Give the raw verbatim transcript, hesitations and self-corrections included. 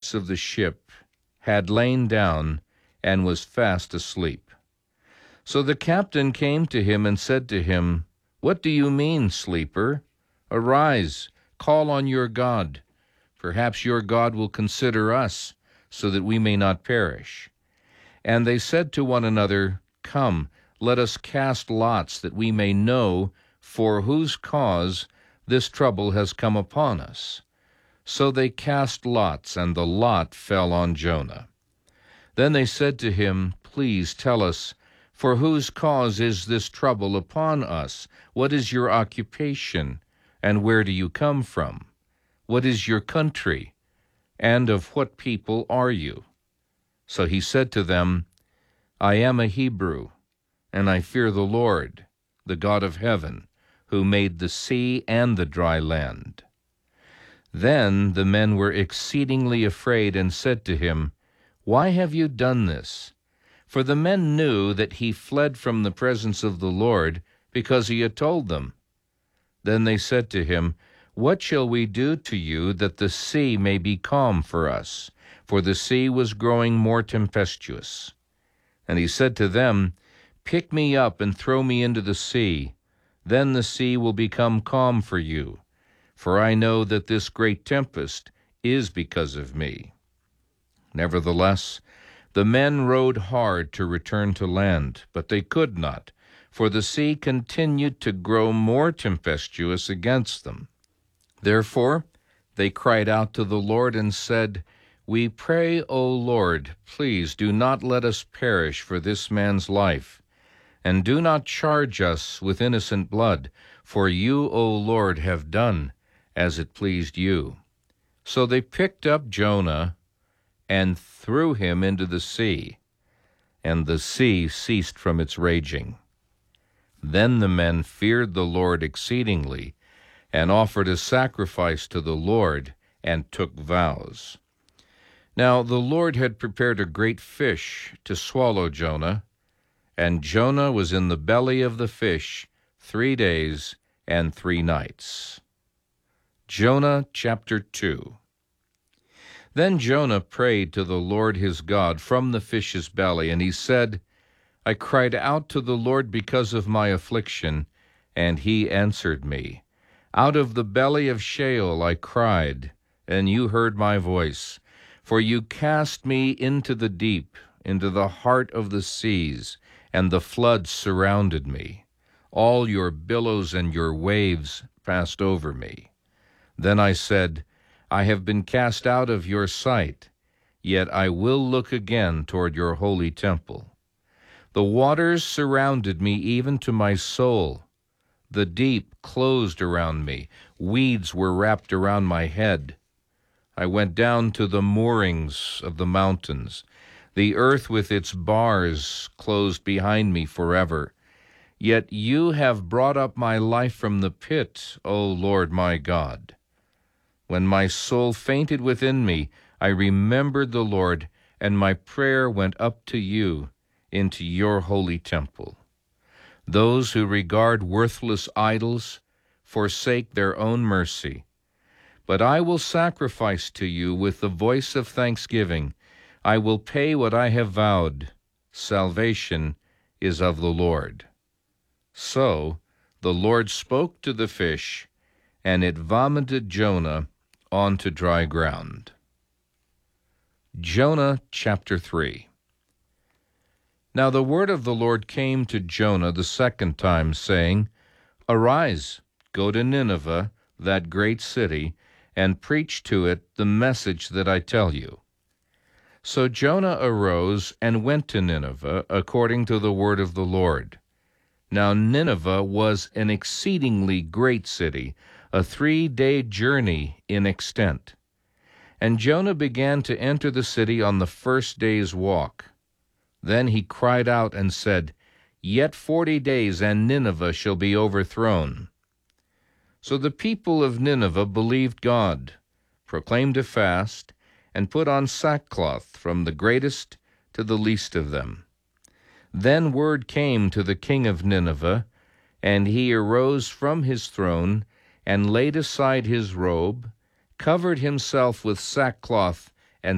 masts of the ship had lain down and was fast asleep. So the captain came to him and said to him, "What do you mean, sleeper? Arise, call on your God. Perhaps your God will consider us, so that we may not perish." And they said to one another, "Come, let us cast lots, that we may know for whose cause this trouble has come upon us." So they cast lots, and the lot fell on Jonah. Then they said to him, "Please tell us, for whose cause is this trouble upon us? What is your occupation, and where do you come from? What is your country, and of what people are you?" So he said to them, "I am a Hebrew, and I fear the Lord, the God of heaven, who made the sea and the dry land." Then the men were exceedingly afraid and said to him, "Why have you done this?" For the men knew that he fled from the presence of the Lord, because he had told them. Then they said to him, "What shall we do to you that the sea may be calm for us?" For the sea was growing more tempestuous. And he said to them, "Pick me up and throw me into the sea. Then the sea will become calm for you. For I know that this great tempest is because of me." Nevertheless, the men rowed hard to return to land, but they could not, for the sea continued to grow more tempestuous against them. Therefore they cried out to the Lord and said, "We pray, O Lord, please do not let us perish for this man's life, and do not charge us with innocent blood, for you, O Lord, have done as it pleased you." So they picked up Jonah and threw him into the sea, and the sea ceased from its raging. Then the men feared the Lord exceedingly, and offered a sacrifice to the Lord, and took vows. Now the Lord had prepared a great fish to swallow Jonah, and Jonah was in the belly of the fish three days and three nights. Jonah chapter two. Then Jonah prayed to the Lord his God from the fish's belly, and he said, "I cried out to the Lord because of my affliction, and he answered me. Out of the belly of Sheol I cried, and you heard my voice. For you cast me into the deep, into the heart of the seas, and the floods surrounded me. All your billows and your waves passed over me. Then I said, I have been cast out of your sight, yet I will look again toward your holy temple. The waters surrounded me even to my soul. The deep closed around me. Weeds were wrapped around my head. I went down to the moorings of the mountains. The earth with its bars closed behind me forever. Yet you have brought up my life from the pit, O Lord my God. When my soul fainted within me, I remembered the Lord, and my prayer went up to you into your holy temple. Those who regard worthless idols forsake their own mercy. But I will sacrifice to you with the voice of thanksgiving. I will pay what I have vowed. Salvation is of the Lord. So the Lord spoke to the fish, and it vomited Jonah onto dry ground. Jonah chapter three. Now the word of the Lord came to Jonah the second time, saying, Arise, go to Nineveh, that great city, and preach to it the message that I tell you. So Jonah arose and went to Nineveh according to the word of the Lord. Now Nineveh was an exceedingly great city, a three-day journey in extent. And Jonah began to enter the city on the first day's walk. Then he cried out and said, Yet forty days, and Nineveh shall be overthrown. So the people of Nineveh believed God, proclaimed a fast, and put on sackcloth from the greatest to the least of them. Then word came to the king of Nineveh, and he arose from his throne, and laid aside his robe, covered himself with sackcloth,